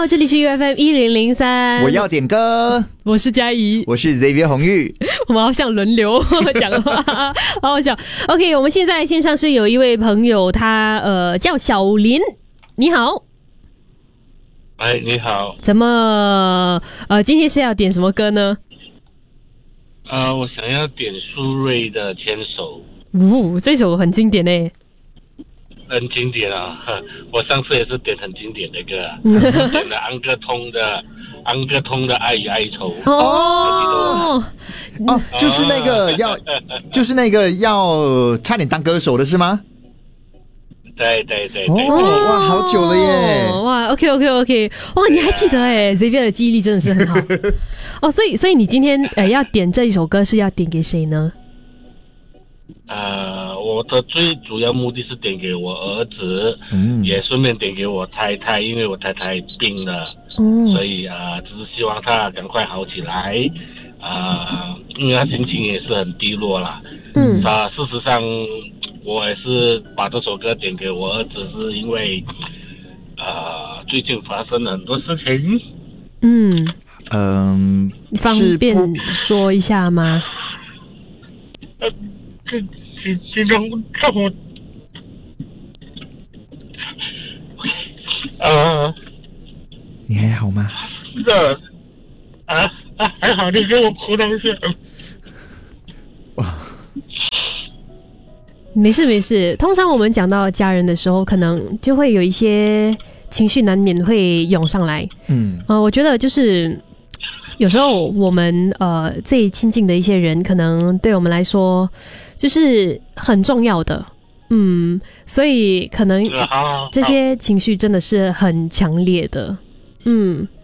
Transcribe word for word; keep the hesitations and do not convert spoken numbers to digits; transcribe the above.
好，这里是 U F M 一零零三， 我要点歌， 我是嘉怡， 我是 Xavier 红玉， 我们好像轮流讲话，好好笑。OK， 我们现在线上是有一位朋友，他呃叫小林，你好。 哎，你好。 怎么呃今天是要点什么歌呢？ 呃，我想要点苏芮的《牵手》。 呜、哦，这首很经典诶。 很经典啊！我上次也是点很经典的歌，点了安格通的安格通的《爱与哀愁》。 哦哦，就是那个要，就是那个要差点当歌手的是吗？ 对对对对。 哦，哇，好久了耶！ 哇 ，OK OK OK， 哇，你还记得哎 ，Xavier 的记忆力真的是很好。哦，所以所以你今天呃要点这一首歌是要点给谁呢？ 呃，我的最主要目的是点给我儿子，嗯，也顺便点给我太太，因为我太太病了，嗯，所以啊、呃，只是希望她赶快好起来，啊、呃，因为她心情也是很低落啦，嗯，啊，事实上我也是把这首歌点给我儿子，是因为，呃，最近发生了很多事情， 嗯嗯， 方便说一下吗？ 呃。这这这让让我，呃， 你还好吗？ 是的，啊啊，还好，你给我哭到是。 哇， 没事没事。通常我们讲到家人的时候，可能就会有一些情绪难免会涌上来。嗯，呃，我觉得就是。有时候我们呃最亲近的一些人，可能对我们来说就是很重要的，嗯，所以可能这些情绪真的是很强烈的，嗯。